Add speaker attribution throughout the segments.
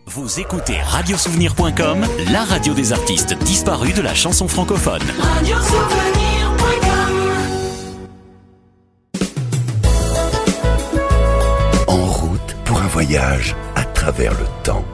Speaker 1: Vous écoutez radiosouvenir.com, la radio des artistes disparus de la chanson francophone.
Speaker 2: Radiosouvenir.com.
Speaker 3: En route pour un voyage à travers le temps.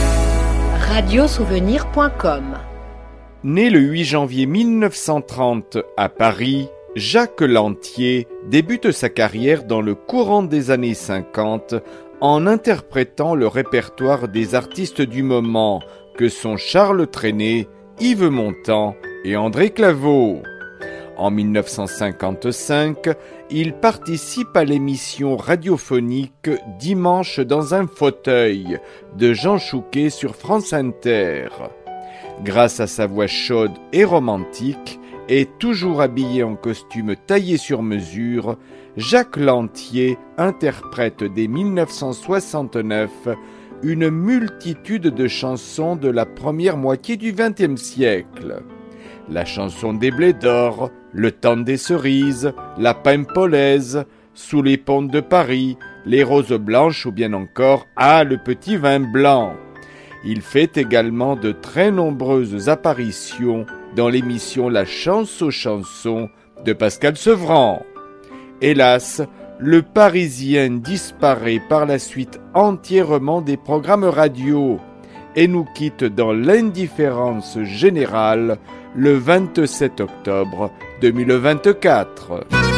Speaker 4: Radiosouvenir.com.
Speaker 5: Né le 8 janvier 1930 à Paris, Jacques Lantier débute sa carrière dans le courant des années 50 en interprétant le répertoire des artistes du moment que sont Charles Trenet, Yves Montand et André Claveau. En 1955, il participe à l'émission radiophonique Dimanche dans un fauteuil de Jean Chouquet sur France Inter. Grâce à sa voix chaude et romantique, et toujours habillé en costume taillé sur mesure, Jacques Lantier interprète dès 1969 une multitude de chansons de la première moitié du XXe siècle. La chanson des blés d'or, Le temps des cerises, La Paimpolaise, Sous les ponts de Paris, Les roses blanches ou bien encore Ah, le petit vin blanc. Il fait également de très nombreuses apparitions dans l'émission La Chance aux chansons de Pascal Sevran. Hélas, le Parisien disparaît par la suite entièrement des programmes radio et nous quitte dans l'indifférence générale le 27 octobre 2024.